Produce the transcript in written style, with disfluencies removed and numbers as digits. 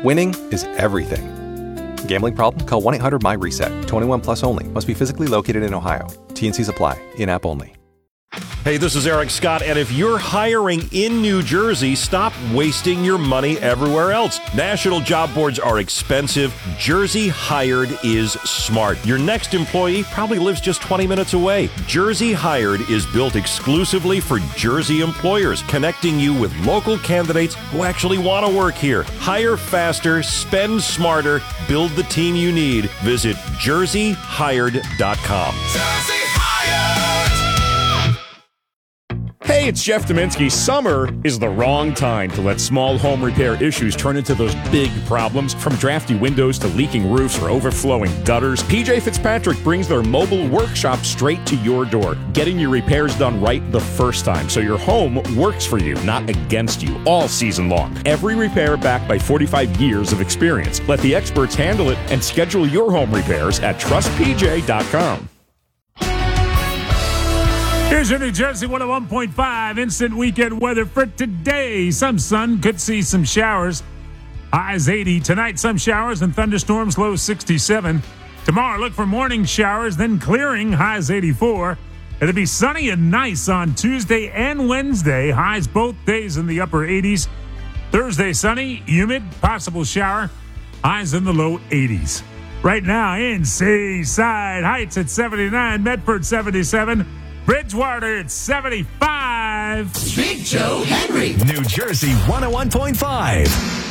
Winning is everything. Gambling problem? Call 1-800-MY-RESET. 21 plus only. Must be physically located in Ohio. T&Cs apply. In-app only. Hey, this is Eric Scott, and if you're hiring in New Jersey, stop wasting your money everywhere else. National job boards are expensive. Jersey Hired is smart. Your next employee probably lives just 20 minutes away. Jersey Hired is built exclusively for Jersey employers, connecting you with local candidates who actually want to work here. Hire faster, spend smarter, build the team you need. Visit jerseyhired.com. Jersey Hired! Hey, it's Jeff Dominski. Summer is the wrong time to let small home repair issues turn into those big problems. From drafty windows to leaking roofs or overflowing gutters, PJ Fitzpatrick brings their mobile workshop straight to your door, getting your repairs done right the first time so your home works for you, not against you, all season long. Every repair backed by 45 years of experience. Let the experts handle it and schedule your home repairs at trustpj.com. Here's your New Jersey 101.5 instant weekend weather for today. Some sun, could see some showers. Highs 80. Tonight, some showers and thunderstorms, low 67. Tomorrow, look for morning showers, then clearing, highs 84. It'll be sunny and nice on Tuesday and Wednesday. Highs both days in the upper 80s. Thursday, sunny, humid, possible shower. Highs in the low 80s. Right now in Seaside Heights at 79, Medford 77. Bridgewater at 75. Big Joe Henry. New Jersey 101.5.